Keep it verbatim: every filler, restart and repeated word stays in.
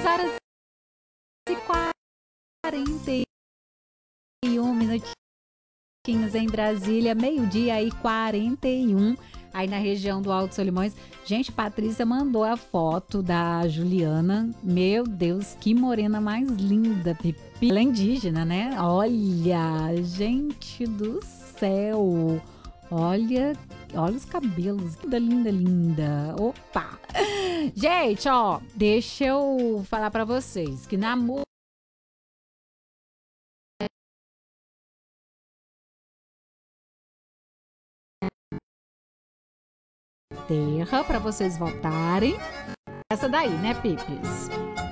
horas e quarenta e um minutinhos em Brasília, meio-dia e quarenta e um, aí na região do Alto Solimões. Gente, Patrícia mandou a foto da Juliana. Meu Deus, que morena mais linda, Pipi. Ela é indígena, né? Olha, gente do céu. Olha, olha os cabelos. Linda, linda, linda. Opa! Gente, ó, deixa eu falar pra vocês que na música terra, pra vocês votarem. Essa daí, né, Pipis?